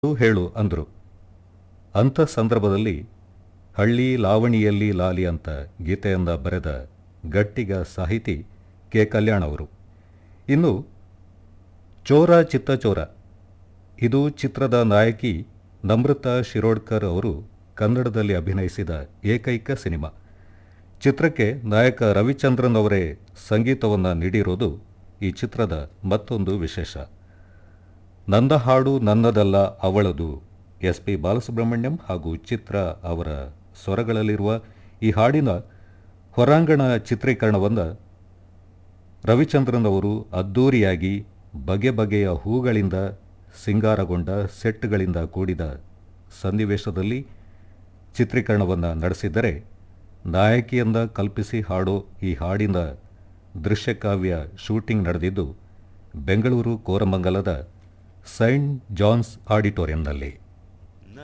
ಹೇಳು ಅಂದರು. ಅಂಥ ಸಂದರ್ಭದಲ್ಲಿ ಹಳ್ಳಿ ಲಾವಣಿಯಲ್ಲಿ ಲಾಲಿ ಅಂತ ಗೀತೆಯಿಂದ ಬರೆದ ಗಟ್ಟಿಗ ಸಾಹಿತಿ ಕೆ ಕಲ್ಯಾಣ್ ಅವರು. ಇನ್ನು ಚೋರ ಚಿತ್ತ ಚೋರ, ಇದು ಚಿತ್ರದ ನಾಯಕಿ ನಮ್ರತಾ ಶಿರೋಡ್ಕರ್ ಅವರು ಕನ್ನಡದಲ್ಲಿ ಅಭಿನಯಿಸಿದ ಏಕೈಕ ಸಿನಿಮಾ. ಚಿತ್ರಕ್ಕೆ ನಾಯಕ ರವಿಚಂದ್ರನ್ ಅವರೇ ಸಂಗೀತವನ್ನು ನೀಡಿರೋದು ಈ ಚಿತ್ರದ ಮತ್ತೊಂದು ವಿಶೇಷ. ನನ್ನ ಹಾಡು ನನ್ನದಲ್ಲ ಅವಳದು, ಎಸ್ ಪಿ ಬಾಲಸುಬ್ರಹ್ಮಣ್ಯಂ ಹಾಗೂ ಚಿತ್ರ ಅವರ ಸ್ವರಗಳಲ್ಲಿರುವ ಈ ಹಾಡಿನ ಹೊರಾಂಗಣ ಚಿತ್ರೀಕರಣವನ್ನು ರವಿಚಂದ್ರನ್ ಅವರು ಅದ್ಧೂರಿಯಾಗಿ ಬಗೆ ಬಗೆಯ ಹೂಗಳಿಂದ ಸಿಂಗಾರಗೊಂಡ ಸೆಟ್ಗಳಿಂದ ಕೂಡಿದ ಸನ್ನಿವೇಶದಲ್ಲಿ ಚಿತ್ರೀಕರಣವನ್ನು ನಡೆಸಿದ್ದರೆ, ನಾಯಕಿಯಿಂದ ಕಲ್ಪಿಸಿ ಹಾಡೋ ಈ ಹಾಡಿನ ದೃಶ್ಯಕಾವ್ಯ ಶೂಟಿಂಗ್ ನಡೆದಿದ್ದು ಬೆಂಗಳೂರು ಕೋರಮಂಗಲದ ಸೈಂಟ್ ಜಾನ್ಸ್ ಆಡಿಟೋರಿಯಂನಲ್ಲಿ.